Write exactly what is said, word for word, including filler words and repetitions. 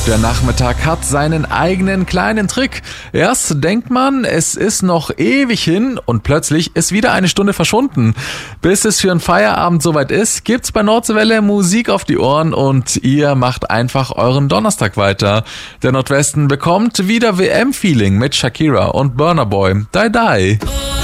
Der Nachmittag hat seinen eigenen kleinen Trick. Erst denkt man, es ist noch ewig hin und plötzlich ist wieder eine Stunde verschwunden. Bis es für einen Feierabend soweit ist, gibt's bei Nordseewelle Musik auf die Ohren und ihr macht einfach euren Donnerstag weiter. Der Nordwesten bekommt wieder W M-Feeling mit Shakira und Burna Boy. Die Die.